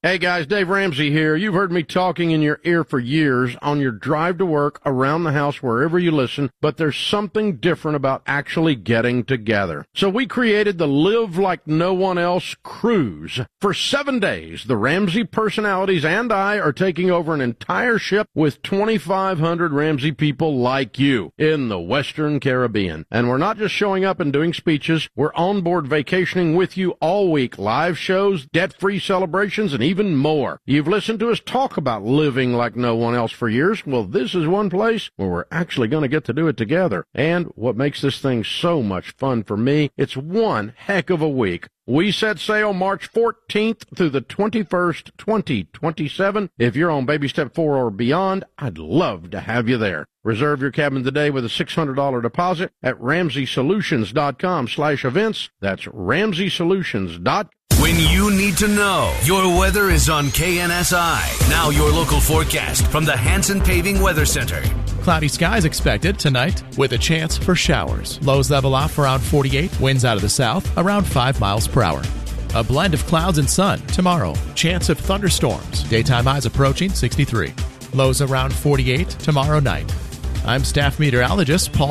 Hey guys, Dave Ramsey here. You've heard me talking in your ear for years on your drive to work, around the house, wherever you listen, but there's something different about actually getting together. So we created the Live Like No One Else cruise. For 7 days, the Ramsey personalities and I are taking over an entire ship with 2,500 Ramsey people like you in the Western Caribbean. And we're not just showing up and doing speeches. We're on board vacationing with you all week. Live shows, debt-free celebrations, and even more. You've listened to us talk about living like no one else for years. Well, this is one place where we're actually going to get to do it together. And what makes this thing so much fun for me, it's one heck of a week. We set sail March 14th through the 21st, 2027. If you're on baby step 4 or beyond, I'd love to have you there. Reserve your cabin today with a $600 deposit at RamseySolutions.com/events. That's RamseySolutions.com. When you need to know, your weather is on KNSI. Now your local forecast from the Hanson Paving Weather Center. Cloudy skies expected tonight with a chance for showers. Lows level off around 48, winds out of the south around 5 miles per hour. A blend of clouds and sun tomorrow. Chance of thunderstorms. Daytime highs approaching 63. Lows around 48 tomorrow night. I'm staff meteorologist Paul